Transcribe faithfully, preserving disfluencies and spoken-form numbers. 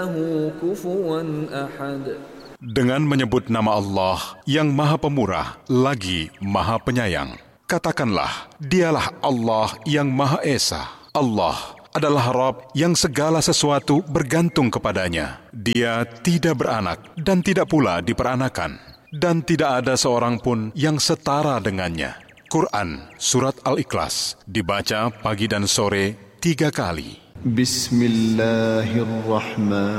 Dengan menyebut nama Allah yang Maha Pemurah lagi Maha Penyayang, katakanlah, dialah Allah yang Maha Esa. Allah adalah Rabb yang segala sesuatu bergantung kepadanya. Dia tidak beranak dan tidak pula diperanakan, dan tidak ada seorang pun yang setara dengannya. Quran Surat Al-Ikhlas dibaca pagi dan sore tiga kali. Bismillahirrahmanirrahim.